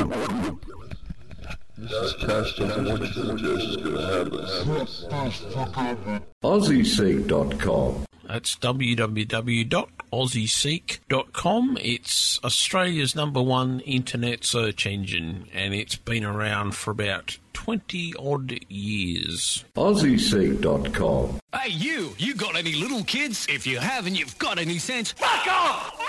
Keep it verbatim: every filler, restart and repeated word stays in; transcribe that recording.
This cast doesn't want you to suggest it's going to happen. Aussie Seek dot com. That's w w w dot aussie seek dot com. It's Australia's number one internet search engine, and it's been around for about twenty odd years. Aussie Seek dot com. Hey, you! You got any little kids? If you haven't, you've got any sense. Fuck off!